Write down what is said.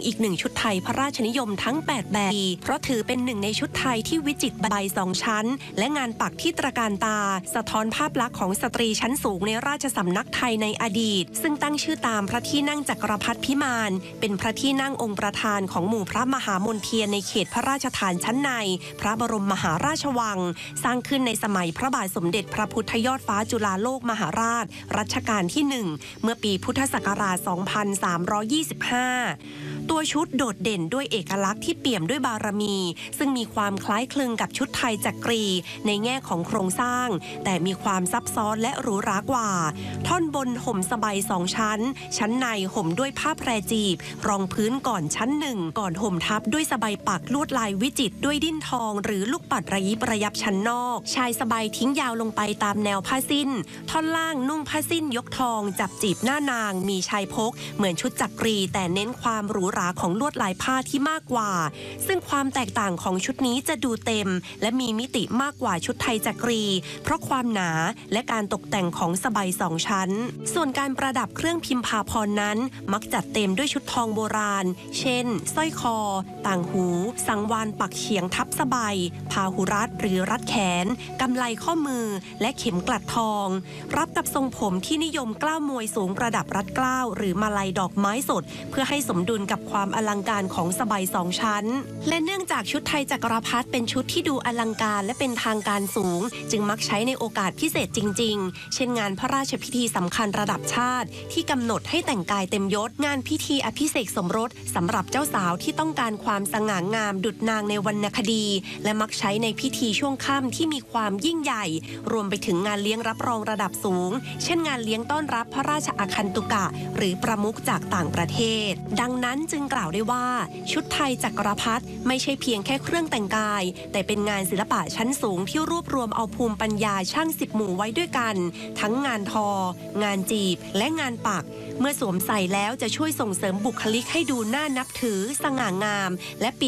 อีกหนึ่งชุดไทยพระราชนิยมทั้ง8แบบเพราะถือเป็นหนึ่งในชุดไทยที่วิจิตรใบ2ชั้นและงานปักที่ตระการตาสะท้อนภาพลักษณ์ของสตรีชั้นสูงในราชสำนักไทยในอดีตซึ่งตั้งชื่อตามพระที่นั่งจักรพรรดิพิมานเป็นพระที่นั่งองค์ประธานของหมู่พระมหามนเทียนในเขตพระราชฐานชั้นในพระบรมมหาราชวังสร้างขึ้นในสมัยพระบาทสมเด็จพระพุทธยอดฟ้าจุฬาโลกมหาราชรัชกาลที่1เมื่อปีพุทธศักราช 2325 ตัวชุดโดดเด่นด้วยเอกลักษณ์ที่เปี่ยมด้วยบารมีซึ่งมีความคล้ายคลึงกับชุดไทยจักรีในแง่ของโครงสร้างแต่มีความซับซ้อนและหรูหรากว่าท่อนบนห่มสบาย2ชั้นชั้นในห่มด้วยผ้าแพรจีบรองพื้นก่อนชั้น1ก่อนห่มทับด้วยสบายปักลวดลายวิจิตรด้วยดิ้นทองหรือลูกปัดระยิบระยับชั้นนอกชายสบายทิ้งยาวลงไปตามแนวผ้าสิ้นท่อนล่างนุ่งผ้าสิ้นยกทองจับจีบหน้านางมีชายพกเหมือนชุดจักรีแต่เน้นความหรูหราของลวดลายผ้าที่มากกว่าซึ่งความแตกต่างของชุดนี้จะดูเต็มและมีมิติมากกว่าชุดไทยจักรีเพราะความหนาและการตกแต่งของสบาย2ชั้นส่วนการประดับเครื่องพิมพาภรณ์นั้นมักจัดเต็มด้วยชุดทองโบราณเช่นสร้อยคอต่างหูสังวาลปักเฉียงทับสบายพาหุรัตหรือรัดแขนกำไลข้อมือและเข็มกลัดทองรับกับทรงผมที่นิยมกล้าวมวยสูงประดับรัดเกล้าหรือมาลัยดอกไม้สดเพื่อให้สมดุลกับความอลังการของสบาย2ชั้นและเนื่องจากชุดไทยจักรพรรดิเป็นชุดที่ดูอลังการและเป็นทางการสูงจึงมักใช้ในโอกาสพิเศษจริงๆเช่นงานพระราชพิธีสำคัญระดับชาติที่กำหนดให้แต่งกายเต็มยศงานพิธีอภิเษกสมรสสำหรับเจ้าสาวที่ต้องการความสง่างามดุจนางในวรรณคดีและมักใช้ในพิธีช่วงค่ำที่มีความยิ่งใหญ่รวมไปถึงงานเลี้ยงรับรองระดับสูงเช่นงานเลี้ยงต้อนรับพระราชอาคันตุกะหรือประมุขจากต่างประเทศดังนั้นจึงกล่าวได้ว่าชุดไทยจักรพรรดิไม่ใช่เพียงแค่เครื่องแต่งกายแต่เป็นงานศิลปะชั้นสูงที่รวบรวมเอาภูมิปัญญาช่าง10หมู่ไว้ด้วยกันทั้งงานทองานจีบและงานปักเมื่อสวมใส่แล้วจะช่วยส่งเสริมบุคลิกให้ดูน่านับถือสง่างามและ